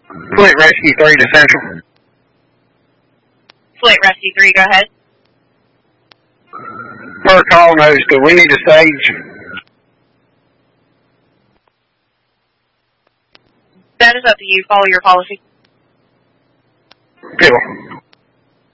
Fleet Rescue 3 to Central. Fleet Rescue 3, go ahead. Per call notice, do we need a stage? That is up to you. Follow your policy. Cool.